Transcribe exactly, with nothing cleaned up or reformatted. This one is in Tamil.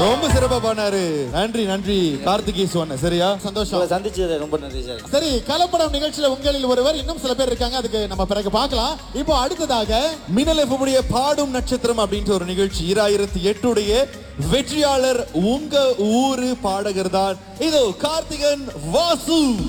ரொம்ப சிறப்பா பண்ணாரு. நன்றி நன்றி கார்த்திகேஸ் அண்ணா. சரியா, சந்தோஷம் சந்திச்சது ரொம்ப நன்றி சார். சரி, கலப்படம் நிகழ்ச்சியில உங்களில் ஒருவர், இன்னும் சில பேர் இருக்காங்க, அதுக்கு நம்ம பிறகு பார்க்கலாம். இப்போ அடுத்ததாக மின்னல் எஃப் எம் உடைய பாடும் நட்சத்திரம் அப்படின்ற ஒரு நிகழ்ச்சி ஈராயிரத்தி எட்டுடைய வெற்றியாளர் உங்க ஊரு பாடகர் தான். இதோ கார்த்திகன் வாசு.